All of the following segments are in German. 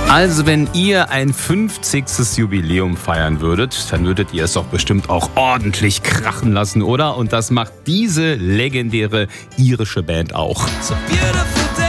Also wenn ihr ein 50. Jubiläum feiern würdet, dann würdet ihr es doch bestimmt auch ordentlich krachen lassen, oder? Und das macht diese legendäre irische Band auch. It's a beautiful day.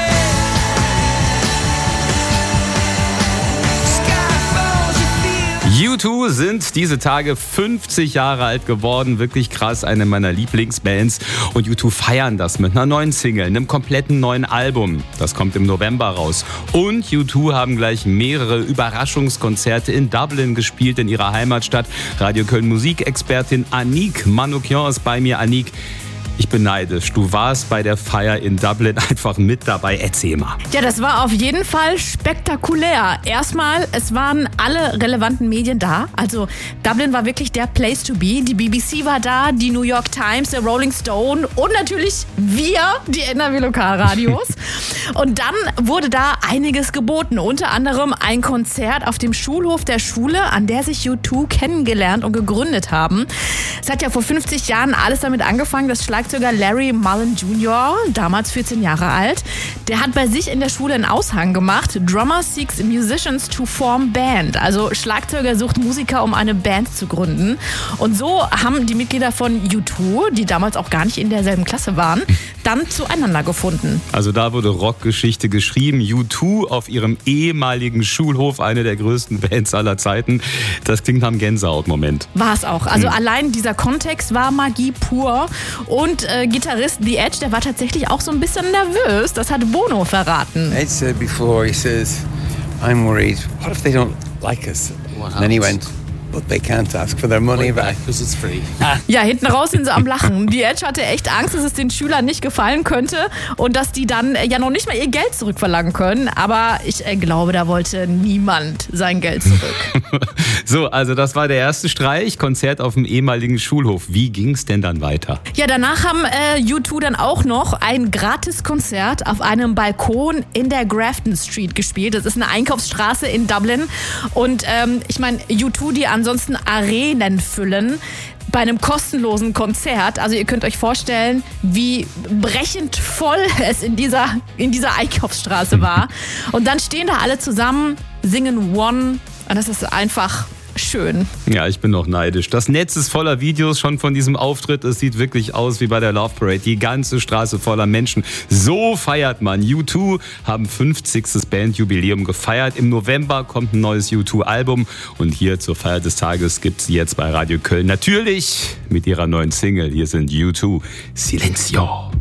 U2 sind diese Tage 50 Jahre alt geworden. Wirklich krass, eine meiner Lieblingsbands. Und U2 feiern das mit einer neuen Single, einem kompletten neuen Album. Das kommt im November raus. Und U2 haben gleich mehrere Überraschungskonzerte in Dublin gespielt, in ihrer Heimatstadt. Radio Köln Musikexpertin Aniek Manoukian ist bei mir. Aniek, ich bin neidisch. Du warst bei der Feier in Dublin einfach mit dabei. Erzähl mal. Ja, das war auf jeden Fall spektakulär. Erstmal, es waren alle relevanten Medien da. Also Dublin war wirklich der Place to be. Die BBC war da, die New York Times, der Rolling Stone und natürlich wir, die NRW Lokalradios. Und dann wurde da einiges geboten. Unter anderem ein Konzert auf dem Schulhof der Schule, an der sich U2 kennengelernt und gegründet haben. Es hat ja vor 50 Jahren alles damit angefangen, dass Schlagzeuger Larry Mullen Jr., damals 14 Jahre alt, der hat bei sich in der Schule einen Aushang gemacht. Drummer seeks musicians to form band. Also Schlagzeuger sucht Musiker, um eine Band zu gründen. Und so haben die Mitglieder von U2, die damals auch gar nicht in derselben Klasse waren, dann zueinander gefunden. Also da wurde Rockgeschichte geschrieben. U2 auf ihrem ehemaligen Schulhof, eine der größten Bands aller Zeiten. Das klingt nach einem Gänsehautmoment. War es auch. Also allein dieser Kontext war Magie pur. Und Gitarrist The Edge, der war tatsächlich auch so ein bisschen nervös. Das hat Bono verraten. Ed said before, he says, I'm worried, what if they don't like us? And then he went, but they can't ask for their money back because it's free. Ja, hinten raus sind sie am Lachen. The Edge hatte echt Angst, dass es den Schülern nicht gefallen könnte und dass die dann ja noch nicht mal ihr Geld zurückverlangen können. Aber ich glaube, da wollte niemand sein Geld zurück. So, also das war der erste Streich, Konzert auf dem ehemaligen Schulhof. Wie ging's denn dann weiter? Ja, danach haben U2 dann auch noch ein Gratiskonzert auf einem Balkon in der Grafton Street gespielt. Das ist eine Einkaufsstraße in Dublin. Und ich meine, U2, die ansonsten Arenen füllen, bei einem kostenlosen Konzert. Also ihr könnt euch vorstellen, wie brechend voll es in dieser Einkaufsstraße war. Und dann stehen da alle zusammen, singen One. Und das ist einfach schön. Ja, ich bin noch neidisch. Das Netz ist voller Videos schon von diesem Auftritt. Es sieht wirklich aus wie bei der Love Parade. Die ganze Straße voller Menschen. So feiert man. U2 haben 50. Bandjubiläum gefeiert. Im November kommt ein neues U2-Album. Und hier zur Feier des Tages gibt es jetzt bei Radio Köln natürlich mit ihrer neuen Single. Hier sind U2 Silencio.